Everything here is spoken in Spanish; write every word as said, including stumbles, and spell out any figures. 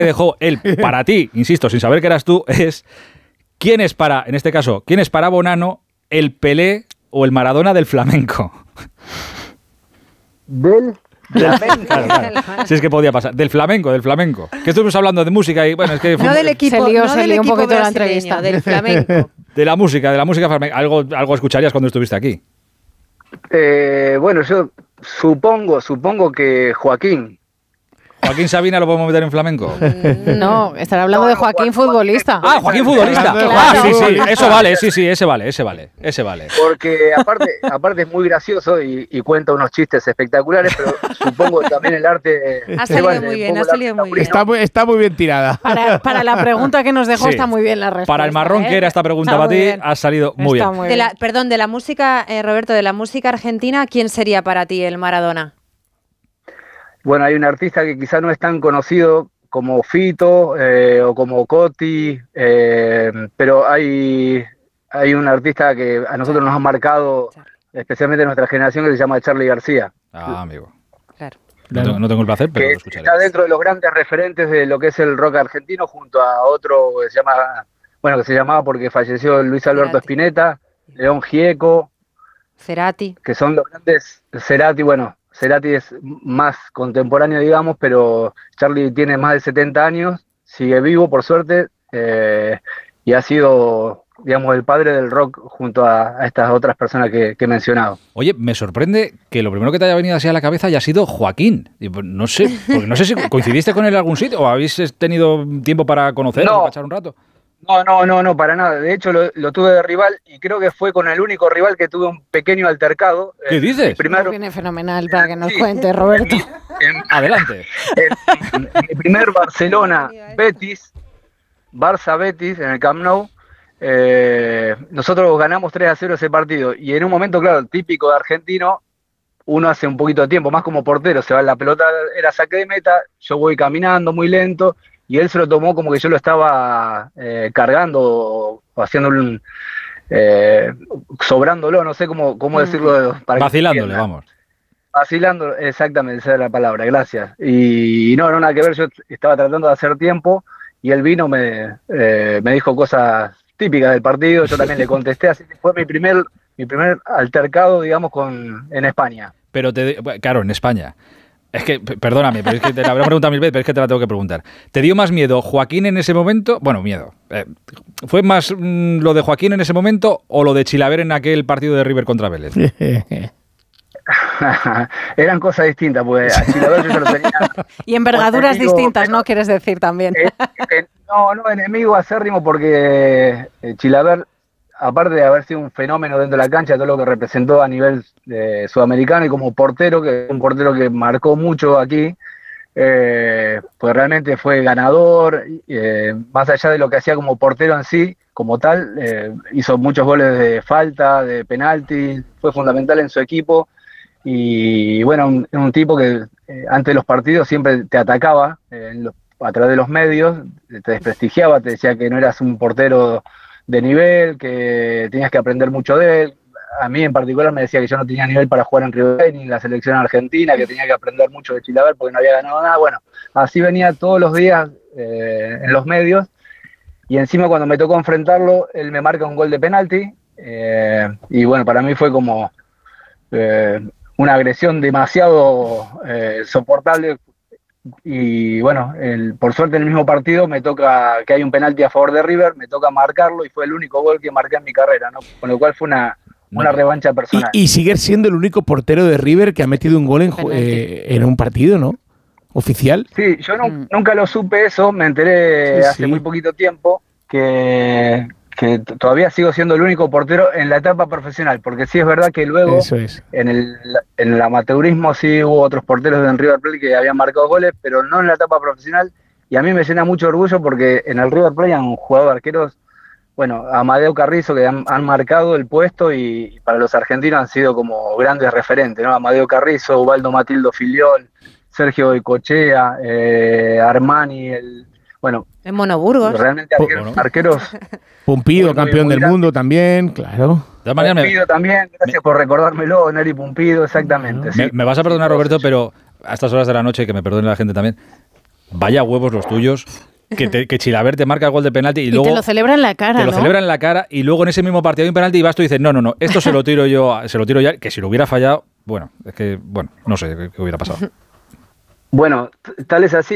dejó él para ti, insisto, sin saber que eras tú, es quién es para, en este caso, quién es para Bonano el Pelé o el Maradona del flamenco. Del flamenco. Claro, claro. Si es que podía pasar. Del flamenco, del flamenco. Que estuvimos hablando de música y bueno, es que... No del equipo, se lió, no se del lió un equipo poquito la brasileño, entrevista. del flamenco. De la música, de la música flamenca. Algo, algo escucharías cuando estuviste aquí. Eh, bueno, yo supongo, supongo que Joaquín. ¿Joaquín Sabina lo podemos meter en flamenco? No, estará hablando No, de no, Joaquín, Joaquín, futbolista. Ah, Joaquín futbolista. Claro. Ah, sí, sí, eso vale, sí, sí, ese vale, ese vale, ese vale. Porque aparte, aparte es muy gracioso y, y cuenta unos chistes espectaculares, pero supongo que también el arte... Ha se salido vale, muy un bien, poco ha el salido arte muy bien. Está muy, está muy bien tirada. Para, para la pregunta que nos dejó Sí. está muy bien la respuesta. Para el marrón ¿eh? que era esta pregunta Está para muy ti, bien. ha salido muy Está bien. muy De bien. la, perdón, de la música, eh, Roberto, de la música argentina, ¿quién sería para ti el Maradona? Bueno, hay un artista que quizá no es tan conocido como Fito eh, o como Coti, eh, pero hay, hay un artista que a nosotros nos ha marcado, especialmente nuestra generación, que se llama Charly García, Ah, amigo. Claro. No tengo, no tengo el placer, pero que lo escucharé. está dentro de los grandes referentes de lo que es el rock argentino, junto a otro que se llama, bueno, que se llamaba porque falleció Luis Alberto Cerati. Spinetta, León Gieco, Cerati. que son los grandes. Cerati, bueno, Cerati es más contemporáneo, digamos, pero Charly tiene más de setenta años, sigue vivo, por suerte, eh, y ha sido, digamos, el padre del rock junto a, a estas otras personas que, que he mencionado. Oye, me sorprende que lo primero que te haya venido así a la cabeza haya sido Joaquín. Y, pues, no sé, porque no sé si coincidiste con él en algún sitio o habéis tenido tiempo para conocerlo, No. para echar un rato. No, no, no, no, para nada. De hecho, lo, lo tuve de rival y creo que fue con el único rival que tuve un pequeño altercado. ¿Qué Eh, dices? mi primer- Nos viene fenomenal para que nos Sí. cuente, Roberto. en- Adelante. en mi primer Barcelona-Betis, Barça-Betis en el Camp Nou, eh, nosotros ganamos tres a cero ese partido. Y en un momento, claro, típico de argentino, uno hace un poquito de tiempo, más como portero, se va la pelota, era saque de meta, yo voy caminando muy lento, y él se lo tomó como que yo lo estaba eh, cargando o, o haciéndole un... Eh, sobrándolo, no sé cómo, cómo Mm. decirlo. Para que se Vacilándole, entienda. vamos. Vacilando, exactamente, esa es la palabra, gracias. Y, y no, no, nada que ver, yo estaba tratando de hacer tiempo y él vino, me, eh, me dijo cosas típicas del partido, yo también le contesté, así que fue mi primer, mi primer altercado, digamos, con en España. Pero te, claro, en España. Es que, p- perdóname, pero es que te la habré preguntado mil veces, pero es que te la tengo que preguntar. ¿Te dio más miedo Joaquín en ese momento? Bueno, miedo. Eh, ¿Fue más mm, lo de Joaquín en ese momento o lo de Chilaver en aquel partido de River contra Vélez? Eran cosas distintas, pues a Chilaver yo ya lo tenía. Y envergaduras enemigo, distintas, pero- ¿no? Quieres decir también. Eh, eh, no, no, enemigo acérrimo porque eh, Chilaver, aparte de haber sido un fenómeno dentro de la cancha, todo lo que representó a nivel eh, sudamericano y como portero, que es un portero que marcó mucho aquí, eh, pues realmente fue ganador, eh, más allá de lo que hacía como portero en sí, como tal, eh, hizo muchos goles de falta, de penalti, fue fundamental en su equipo. Y bueno, un, un tipo que eh, antes de los partidos siempre te atacaba eh, en los- a través de los medios, te desprestigiaba, te decía que no eras un portero de nivel, que tenías que aprender mucho de él. A mí en particular me decía que yo no tenía nivel para jugar en River Plate ni en la selección argentina, que tenía que aprender mucho de Chilaver porque no había ganado nada. Bueno, así venía todos los días eh, en los medios. Y encima cuando me tocó enfrentarlo, él me marca un gol de penalti. eh, y bueno, para mí fue como... eh, una agresión demasiado eh, soportable y bueno, el, por suerte en el mismo partido me toca que hay un penalti a favor de River, me toca marcarlo y fue el único gol que marqué en mi carrera, ¿no? Con lo cual fue una, una No. revancha Y, personal. y sigue siendo el único portero de River que ha metido un gol en, ju- eh, en un partido, ¿no? Oficial. Sí, yo nu- Mm. nunca lo supe eso, me enteré Sí, hace sí. muy poquito tiempo que, que t- todavía sigo siendo el único portero en la etapa profesional, porque sí es verdad que luego Eso es. en el, en el amateurismo sí hubo otros porteros en River Plate que habían marcado goles, pero no en la etapa profesional, y a mí me llena mucho orgullo porque en el River Plate han jugado arqueros, bueno, Amadeo Carrizo, que han, han marcado el puesto y, y para los argentinos han sido como grandes referentes, ¿no? Amadeo Carrizo, Ubaldo Matildo Filiol, Sergio Icochea, eh, Armani, el, bueno, En Monoburgos. realmente arqueros, Bueno. arqueros Pumpido, Muy, muy, campeón muy del grande. mundo también, claro. De todas maneras, me, Pumpido también, gracias por recordármelo, Neri Pumpido, exactamente. me- sí. me vas a perdonar, Sí, Roberto, todos pero a estas horas de la noche, que me perdone la gente también, Vaya huevos los tuyos. Que, te, que Chilavert te marca el gol de penalti y, y luego... te lo celebra en la cara, Te lo ¿no? celebra en la cara y luego en ese mismo partido hay un penalti y vas tú y dices, no, no, no, esto se lo tiro yo, se lo tiro ya, que si lo hubiera fallado, bueno, es que, bueno, no sé qué, qué hubiera pasado. Bueno, tal es así